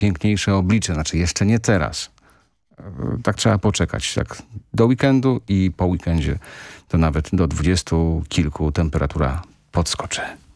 piękniejsze oblicze, znaczy jeszcze nie teraz. Tak trzeba poczekać. Tak do weekendu i po weekendzie to nawet do 20 kilku temperatura podskoczy.